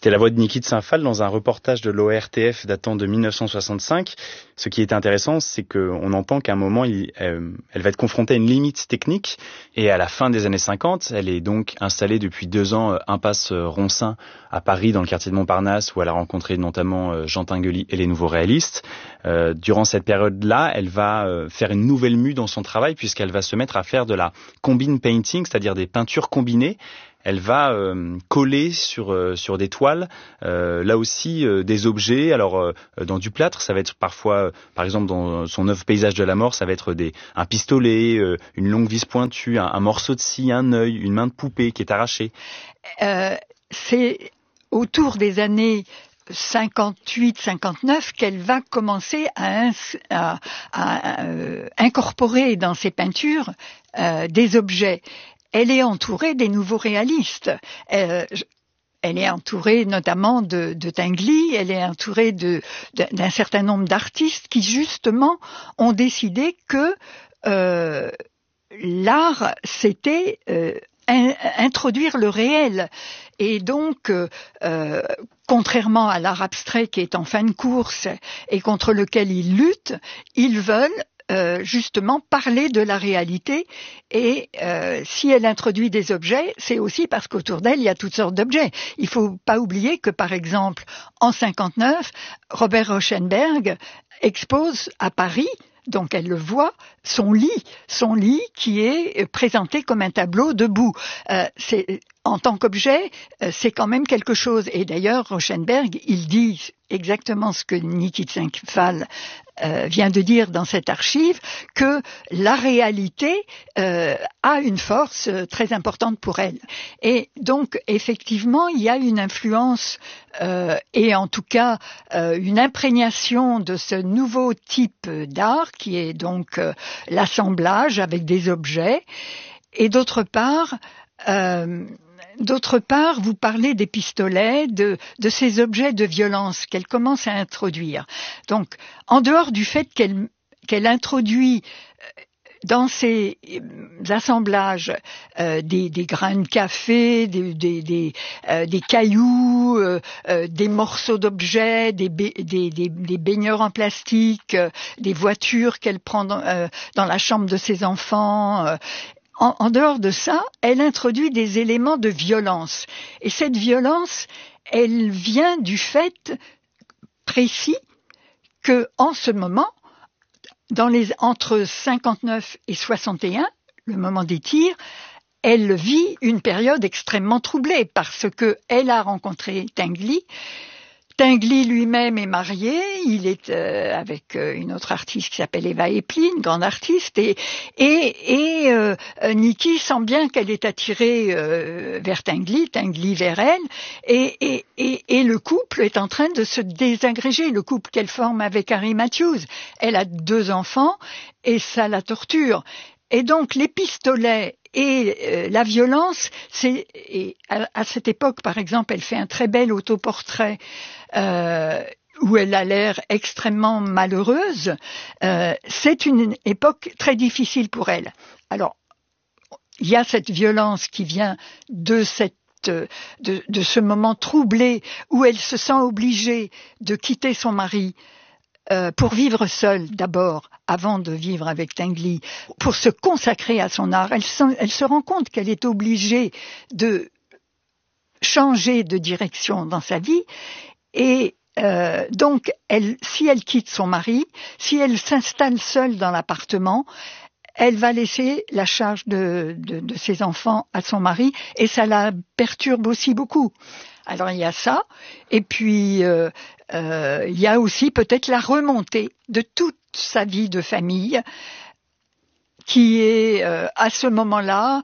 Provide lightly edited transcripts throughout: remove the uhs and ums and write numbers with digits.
C'était la voix de Niki de Saint-Phalle dans un reportage de l'ORTF datant de 1965. Ce qui est intéressant, c'est qu'on entend qu'à un moment, elle va être confrontée à une limite technique. Et à la fin des années 50, elle est donc installée depuis 2 ans, impasse Roncin, à Paris, dans le quartier de Montparnasse, où elle a rencontré notamment Jean Tinguely et les Nouveaux Réalistes. Durant cette période-là, elle va faire une nouvelle mue dans son travail, puisqu'elle va se mettre à faire de la combine painting, c'est-à-dire des peintures combinées. Elle va coller sur des toiles, là aussi des objets. Alors dans du plâtre, ça va être parfois, par exemple dans son œuvre Paysage de la mort, ça va être un pistolet, une longue vis pointue, un morceau de scie, un œil, une main de poupée qui est arrachée. C'est autour des années 58-59 qu'elle va commencer à incorporer dans ses peintures des objets. Elle est entourée des nouveaux réalistes. Elle est entourée notamment de Tinguely, elle est entourée d'un certain nombre d'artistes qui justement ont décidé que l'art, c'était introduire le réel. Et donc, contrairement à l'art abstrait qui est en fin de course et contre lequel ils luttent, ils veulent justement parler de la réalité. Et si elle introduit des objets, c'est aussi parce qu'autour d'elle, il y a toutes sortes d'objets. Il faut pas oublier que, par exemple, en 59, Robert Rauschenberg expose à Paris, donc elle le voit, son lit qui est présenté comme un tableau debout. En tant qu'objet, c'est quand même quelque chose. Et d'ailleurs, Rauschenberg, il dit exactement ce que Niki de Saint-Phalle vient de dire dans cette archive, que la réalité a une force très importante pour elle. Et donc, effectivement, il y a une influence et en tout cas une imprégnation de ce nouveau type d'art qui est donc l'assemblage avec des objets. Et d'autre part, vous parlez des pistolets, de ces objets de violence qu'elle commence à introduire. Donc, en dehors du fait qu'elle introduit dans ces assemblages des grains de café, des cailloux, des morceaux d'objets, des baigneurs en plastique, des voitures qu'elle prend dans la chambre de ses enfants. En dehors de ça, elle introduit des éléments de violence. Et cette violence, elle vient du fait précis que, en ce moment, entre 59 et 61, le moment des tirs, elle vit une période extrêmement troublée parce que elle a rencontré Tinguely. Tinguely lui-même est marié, il est avec une autre artiste qui s'appelle Eva Eplin, grande artiste, et Niki sent bien qu'elle est attirée vers Tinguely vers elle, et le couple est en train de se désagréger, le couple qu'elle forme avec Harry Matthews. Elle a 2 enfants et ça la torture. Et donc les pistolets et la violence, à cette époque, par exemple, elle fait un très bel autoportrait où elle a l'air extrêmement malheureuse. C'est une époque très difficile pour elle. Alors, il y a cette violence qui vient de ce moment troublé où elle se sent obligée de quitter son mari pour vivre seule d'abord, avant de vivre avec Tinguely, pour se consacrer à son art. Elle se rend compte qu'elle est obligée de changer de direction dans sa vie et donc si elle quitte son mari, si elle s'installe seule dans l'appartement, elle va laisser la charge de ses enfants à son mari et ça la perturbe aussi beaucoup. Alors il y a ça, et puis il y a aussi peut-être la remontée de toute sa vie de famille qui est à ce moment-là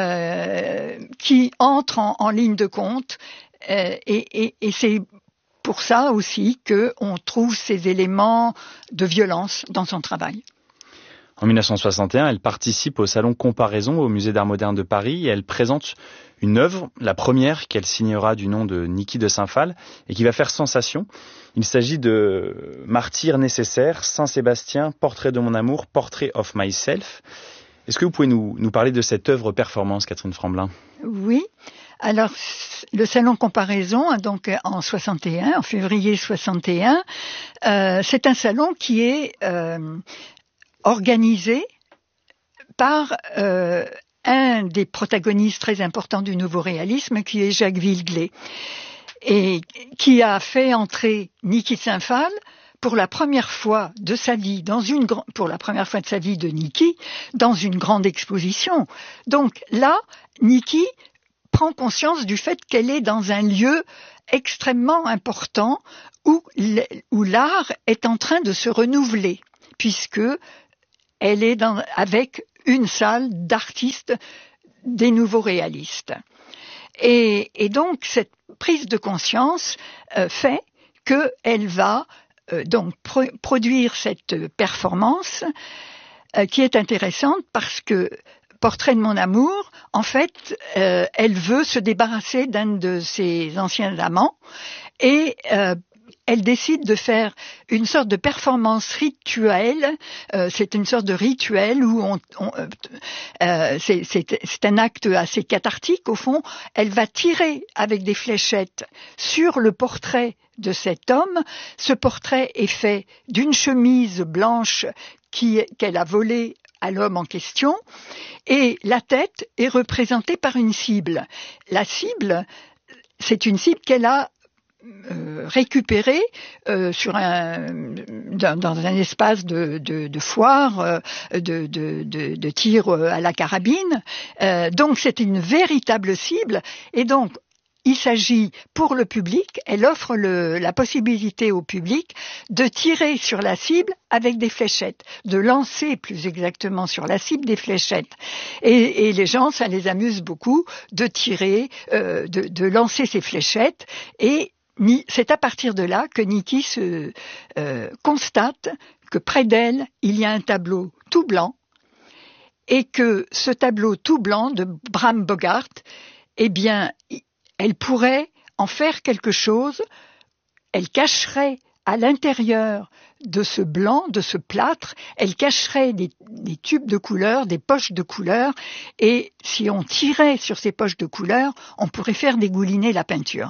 qui entre en ligne de compte et c'est pour ça aussi qu'on trouve ces éléments de violence dans son travail. En 1961, elle participe au salon Comparaison au Musée d'Art Moderne de Paris et elle présente une œuvre, la première qu'elle signera du nom de Niki de Saint-Phalle et qui va faire sensation. Il s'agit de Martyr nécessaire, Saint-Sébastien, Portrait de mon amour, Portrait of myself. Est-ce que vous pouvez nous parler de cette œuvre performance, Catherine Framblin ? Oui. Alors, le salon comparaison, donc en 61, en février 61, c'est un salon qui est organisé par un des protagonistes très importants du nouveau réalisme, qui est Jacques Villeglé, et qui a fait entrer Niki de Saint-Phal pour la première fois de sa vie de Niki dans une grande exposition. Donc là, Niki prend conscience du fait qu'elle est dans un lieu extrêmement important où l'art est en train de se renouveler, puisque elle est avec une salle d'artistes des nouveaux réalistes. Et donc cette prise de conscience fait qu'elle va donc produire cette performance qui est intéressante parce que Portrait de mon amour, en fait, elle veut se débarrasser d'un de ses anciens amants et elle décide de faire une sorte de performance rituelle. C'est une sorte de rituel où c'est un acte assez cathartique au fond. Elle va tirer avec des fléchettes sur le portrait de cet homme. Ce portrait est fait d'une chemise blanche qu'elle a volée à l'homme en question, et la tête est représentée par une cible. La cible, c'est une cible qu'elle a récupérée dans un espace de foire, de tir à la carabine. Donc c'est une véritable cible, et donc il s'agit pour le public, elle offre la possibilité au public de tirer sur la cible avec des fléchettes, de lancer plus exactement sur la cible des fléchettes. Et les gens, ça les amuse beaucoup de tirer, de lancer ces fléchettes, et c'est à partir de là que Niki constate que près d'elle, il y a un tableau tout blanc, et que ce tableau tout blanc de Bram Bogart, eh bien, elle pourrait en faire quelque chose, elle cacherait à l'intérieur de ce blanc, de ce plâtre, elle cacherait des tubes de couleurs, des poches de couleurs, et si on tirait sur ces poches de couleurs, on pourrait faire dégouliner la peinture.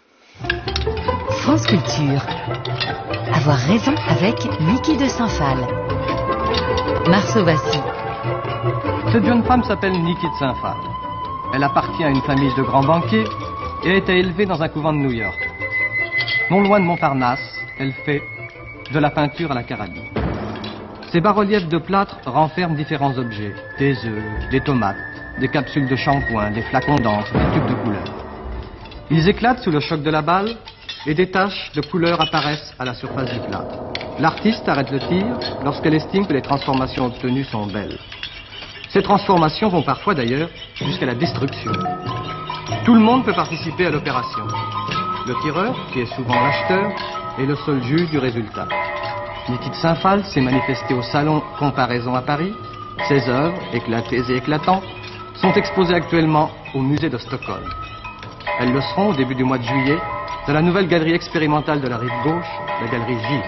France Culture. Avoir raison avec Niki de Saint-Phal. Marceau Vassy. Cette jeune femme s'appelle Niki de Saint-Phal. Elle appartient à une famille de grands banquiers et a été élevée dans un couvent de New York. Non loin de Montparnasse, elle fait de la peinture à la carabine. Ces bas-reliefs de plâtre renferment différents objets, des œufs, des tomates, des capsules de shampoing, des flacons d'encre, des tubes de couleur. Ils éclatent sous le choc de la balle et des taches de couleur apparaissent à la surface du plâtre. L'artiste arrête le tir lorsqu'elle estime que les transformations obtenues sont belles. Ces transformations vont parfois d'ailleurs jusqu'à la destruction. Tout le monde peut participer à l'opération. Le tireur, qui est souvent l'acheteur, est le seul juge du résultat. Niki de Saint-Phal s'est manifestée au salon Comparaison à Paris. Ses œuvres, éclatées et éclatantes, sont exposées actuellement au musée de Stockholm. Elles le seront au début du mois de juillet dans la nouvelle galerie expérimentale de la rive gauche, la galerie J.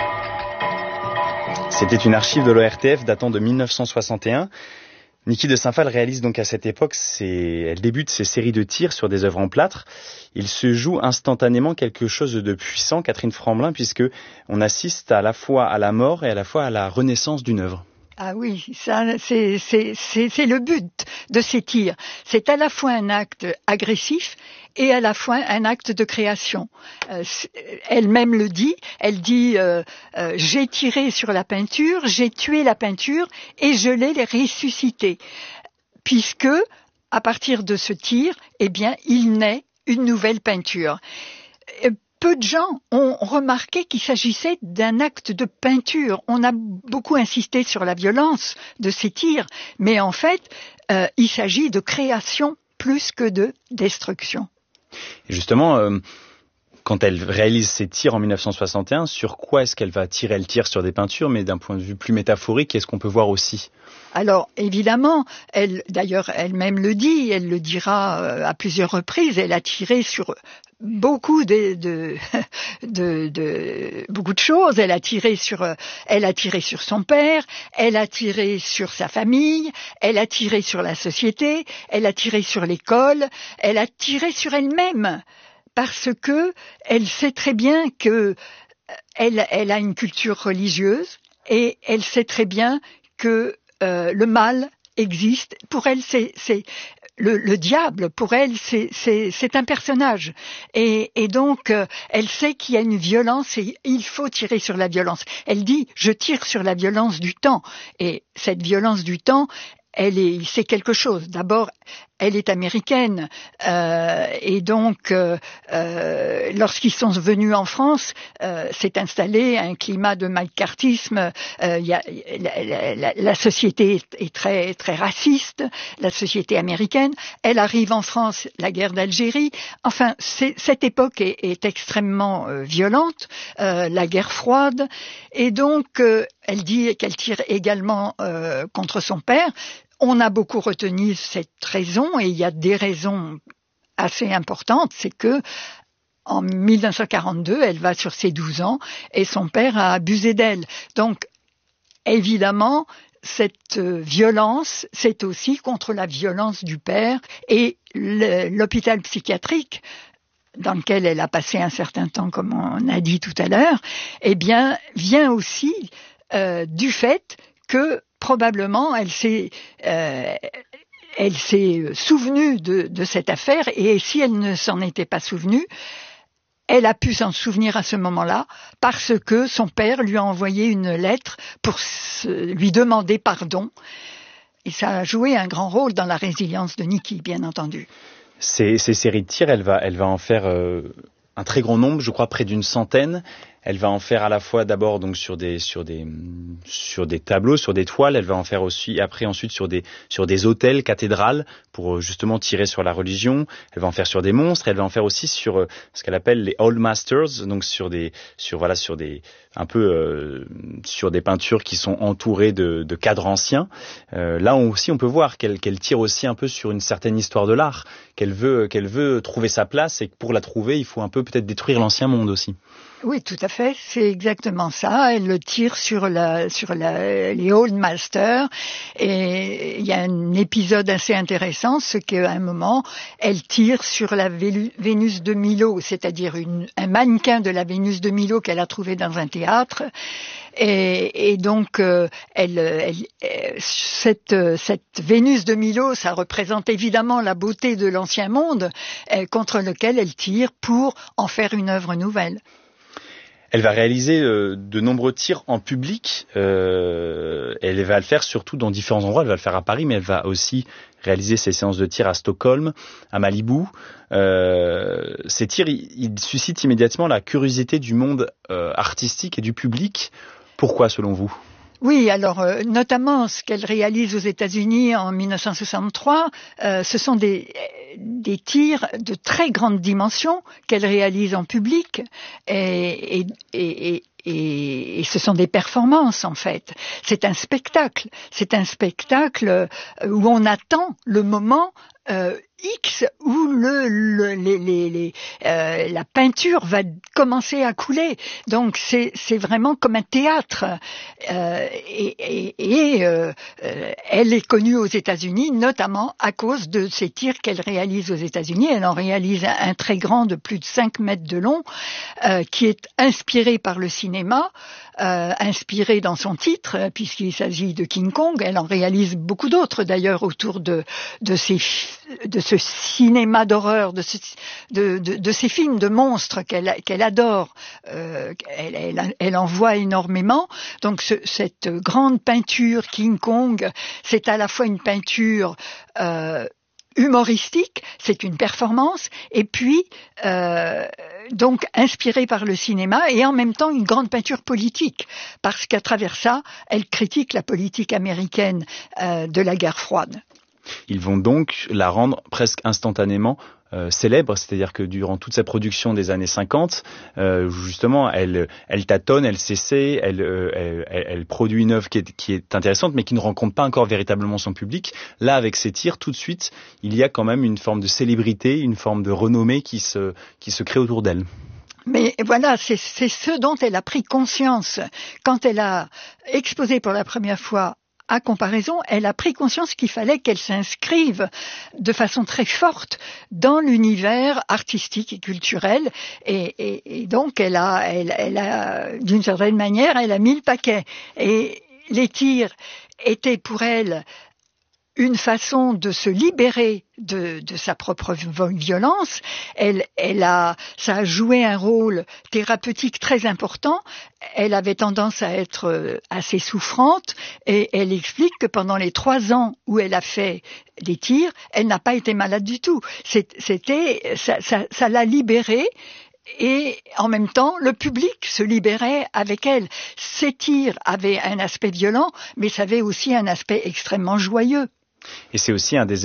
C'était une archive de l'ORTF datant de 1961. Niki de Saint-Phal réalise donc à cette époque, elle débute ses séries de tirs sur des œuvres en plâtre. Il se joue instantanément quelque chose de puissant, Catherine Framblin, puisque on assiste à la fois à la mort et à la fois à la renaissance d'une œuvre. Ah oui, ça, c'est le but de ces tirs. C'est à la fois un acte agressif et à la fois un acte de création. Elle-même le dit, elle dit j'ai tiré sur la peinture, j'ai tué la peinture et je l'ai ressuscitée. Puisque, à partir de ce tir, eh bien, il naît une nouvelle peinture. Peu de gens ont remarqué qu'il s'agissait d'un acte de peinture. On a beaucoup insisté sur la violence de ces tirs, mais en fait, il s'agit de création plus que de destruction. Et justement, quand elle réalise ses tirs en 1961, sur quoi est-ce qu'elle va tirer? Elle tire sur des peintures, mais d'un point de vue plus métaphorique, qu'est-ce qu'on peut voir aussi? Alors, évidemment, d'ailleurs, elle-même le dit, elle le dira à plusieurs reprises, elle a tiré sur beaucoup beaucoup de choses. Elle a tiré sur son père, elle a tiré sur sa famille, elle a tiré sur la société, elle a tiré sur l'école, elle a tiré sur elle-même, parce que elle sait très bien que elle a une culture religieuse et elle sait très bien que le mal existe. Pour elle, c'est le diable. Pour elle, c'est un personnage. Et donc, elle sait qu'il y a une violence et il faut tirer sur la violence. Elle dit, je tire sur la violence du temps. Et cette violence du temps, c'est quelque chose. D'abord, elle est américaine et donc lorsqu'ils sont venus en France, s'est installé un climat de macartisme. La société est très très raciste, la société américaine. Elle arrive en France, la guerre d'Algérie. Enfin, cette époque est extrêmement violente, la guerre froide, et donc elle dit qu'elle tire également contre son père. On a beaucoup retenu cette raison et il y a des raisons assez importantes. C'est que en 1942, elle va sur ses 12 ans et son père a abusé d'elle. Donc, évidemment, cette violence, c'est aussi contre la violence du père et l'hôpital psychiatrique dans lequel elle a passé un certain temps, comme on a dit tout à l'heure, eh bien, vient aussi du fait que probablement, elle s'est souvenue de cette affaire, et si elle ne s'en était pas souvenue, elle a pu s'en souvenir à ce moment-là parce que son père lui a envoyé une lettre pour lui demander pardon. Et ça a joué un grand rôle dans la résilience de Niki, bien entendu. Ces séries de tirs, elle va en faire un très grand nombre, je crois près d'une centaine. Elle va en faire à la fois d'abord donc sur des tableaux, sur des toiles. Elle va en faire aussi ensuite sur des autels, cathédrales, pour justement tirer sur la religion. Elle va en faire sur des monstres. Elle va en faire aussi sur ce qu'elle appelle les Old Masters, donc sur des peintures qui sont entourées de cadres anciens. Là aussi, on peut voir qu'elle tire aussi un peu sur une certaine histoire de l'art, qu'elle veut trouver sa place, et que pour la trouver, il faut un peu peut-être détruire l'ancien monde aussi. Oui, tout à fait, c'est exactement ça. Elle le tire sur les Old Masters, et il y a un épisode assez intéressant, c'est qu'à un moment, elle tire sur la Vénus de Milo, c'est-à-dire un mannequin de la Vénus de Milo qu'elle a trouvé dans un théâtre. Et donc, cette Vénus de Milo, ça représente évidemment la beauté de l'ancien monde, contre lequel elle tire pour en faire une œuvre nouvelle. Elle va réaliser de nombreux tirs en public. Elle va le faire surtout dans différents endroits. Elle va le faire à Paris, mais elle va aussi réaliser ses séances de tir à Stockholm, à Malibu. Ces tirs, ils suscitent immédiatement la curiosité du monde artistique et du public. Pourquoi, selon vous ? Oui, alors notamment ce qu'elle réalise aux États-Unis en 1963, ce sont des tirs de très grande dimension qu'elle réalise en public, et ce sont des performances en fait. C'est un spectacle où on attend le moment X où la peinture va commencer à couler. Donc c'est vraiment comme un théâtre. Elle est connue aux États-Unis notamment à cause de ces tirs qu'elle réalise aux États-Unis. Elle en réalise un très grand de plus de 5 mètres de long, qui est inspiré par le cinéma, inspiré dans son titre puisqu'il s'agit de King Kong. Elle en réalise beaucoup d'autres d'ailleurs autour de ce cinéma d'horreur, de ces films de monstres qu'elle adore. Elle en voit énormément. Donc cette grande peinture King Kong, c'est à la fois une peinture humoristique, c'est une performance, et puis donc inspirée par le cinéma, et en même temps une grande peinture politique, parce qu'à travers ça, elle critique la politique américaine de la guerre froide. Ils vont donc la rendre presque instantanément célèbre, c'est-à-dire que durant toute sa production des années 50, justement, elle tâtonne, elle s'essaie, elle produit une œuvre qui est intéressante, mais qui ne rencontre pas encore véritablement son public. Là, avec ses tirs, tout de suite, il y a quand même une forme de célébrité, une forme de renommée qui se crée autour d'elle. Mais voilà, c'est ce dont elle a pris conscience quand elle a exposé pour la première fois à Comparaison. Elle a pris conscience qu'il fallait qu'elle s'inscrive de façon très forte dans l'univers artistique et culturel, et donc elle a d'une certaine manière, elle a mis le paquet. Et les tirs étaient pour elle une façon de se libérer de sa propre violence. Ça a joué un rôle thérapeutique très important. Elle avait tendance à être assez souffrante, et elle explique que pendant les 3 ans où elle a fait des tirs, elle n'a pas été malade du tout. Ça l'a libérée. Et en même temps, le public se libérait avec elle. Ces tirs avaient un aspect violent, mais ça avait aussi un aspect extrêmement joyeux. Et c'est aussi un des